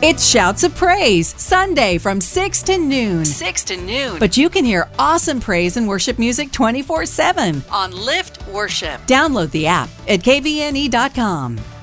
It's Shouts of Praise, Sunday from 6 to noon. 6 to noon. But you can hear awesome praise and worship music 24/7 on Lift Worship. Download the app at kvne.com.